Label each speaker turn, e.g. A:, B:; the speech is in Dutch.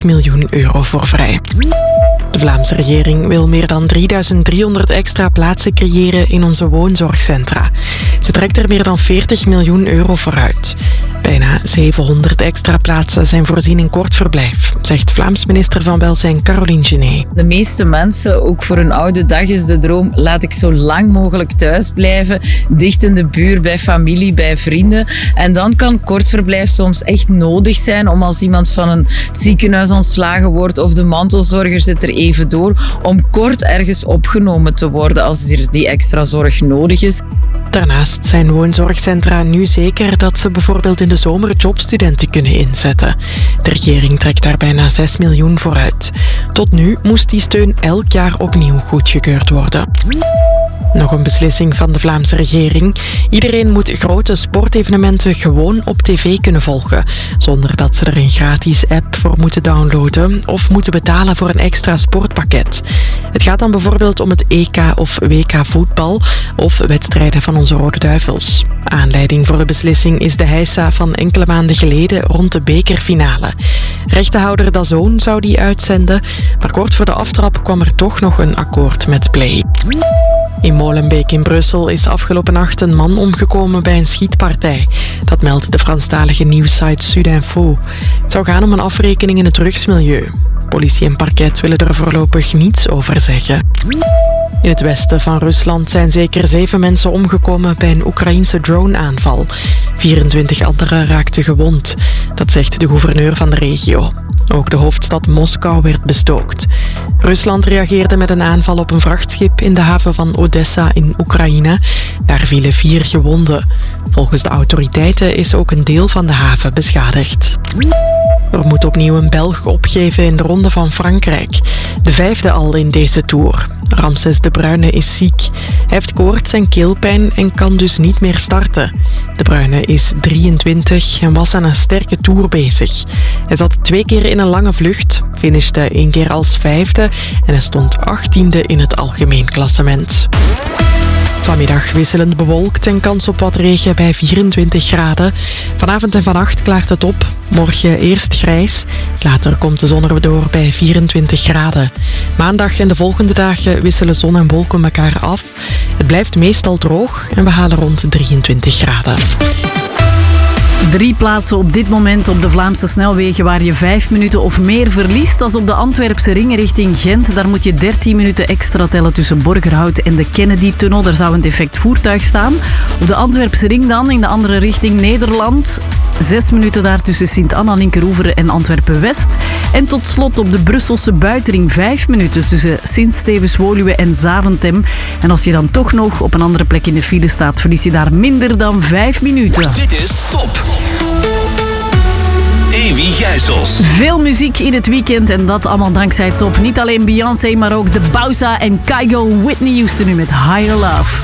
A: miljoen euro voor vrij. De Vlaamse regering wil meer dan 3300 extra plaatsen creëren in onze woonzorgcentra. Ze trekt er meer dan 40 miljoen euro voor uit. Bijna 700 extra plaatsen zijn voorzien in kortverblijf, zegt Vlaams minister van Welzijn Caroline Genet.
B: De meeste mensen, ook voor een oude dag is de droom, laat ik zo lang mogelijk thuis blijven, dicht in de buurt, bij familie, bij vrienden. En dan kan kortverblijf soms echt nodig zijn om als iemand van een ziekenhuis ontslagen wordt of de mantelzorger zit er even door, om kort ergens opgenomen te worden als er die extra zorg nodig is.
A: Daarnaast zijn woonzorgcentra nu zeker dat ze bijvoorbeeld in de zomer jobstudenten kunnen inzetten. De regering trekt daar bijna 6 miljoen voor uit. Tot nu moest die steun elk jaar opnieuw goedgekeurd worden. Nog een beslissing van de Vlaamse regering. Iedereen moet grote sportevenementen gewoon op tv kunnen volgen, zonder dat ze er een gratis app voor moeten downloaden of moeten betalen voor een extra sportpakket. Het gaat dan bijvoorbeeld om het EK of WK voetbal of wedstrijden van onze Rode Duivels. Aanleiding voor de beslissing is de heisa van enkele maanden geleden rond de bekerfinale. Rechtenhouder DAZN zou die uitzenden, maar kort voor de aftrap kwam er toch nog een akkoord met Play. In Molenbeek in Brussel is afgelopen nacht een man omgekomen bij een schietpartij. Dat meldt de Franstalige nieuwssite Sudinfo. Het zou gaan om een afrekening in het drugsmilieu. Politie en parket willen er voorlopig niets over zeggen. In het westen van Rusland zijn zeker 7 mensen omgekomen bij een Oekraïense drone-aanval. 24 anderen raakten gewond. Dat zegt de gouverneur van de regio. Ook de hoofdstad Moskou werd bestookt. Rusland reageerde met een aanval op een vrachtschip in de haven van Odessa in Oekraïne. Daar vielen 4 gewonden. Volgens de autoriteiten is ook een deel van de haven beschadigd. Er moet opnieuw een Belg opgeven in de Ronde van Frankrijk. De 5e al in deze Tour. Ramses De Bruyne is ziek. Hij heeft koorts en keelpijn en kan dus niet meer starten. De Bruyne is 23 en was aan een sterke Tour bezig. Hij zat 2 keer in een lange vlucht, finishte 1 keer als 5e en hij stond 18e in het algemeen klassement. Vanmiddag wisselend bewolkt en kans op wat regen bij 24 graden. Vanavond en vannacht klaart het op. Morgen eerst grijs. Later komt de zon er door bij 24 graden. Maandag en de volgende dagen wisselen zon en wolken elkaar af. Het blijft meestal droog en we halen rond 23 graden.
C: 3 plaatsen op dit moment op de Vlaamse snelwegen waar je 5 minuten of meer verliest. Dat is op de Antwerpse ring richting Gent. Daar moet je 13 minuten extra tellen tussen Borgerhout en de Kennedy-tunnel. Daar zou een defect voertuig staan. Op de Antwerpse ring dan, in de andere richting Nederland. 6 minuten daar tussen Sint-Anna, Linkeroever en Antwerpen-West. En tot slot op de Brusselse buitenring 5 minuten tussen Sint-Stevens-Woluwe en Zaventem. En als je dan toch nog op een andere plek in de file staat, verlies je daar minder dan 5 minuten.
D: Dit is Top. Evi Gijsels.
C: Veel muziek in het weekend en dat allemaal dankzij Top. Niet alleen Beyoncé, maar ook de Bowza en Kygo. Whitney Houston nu met Higher Love.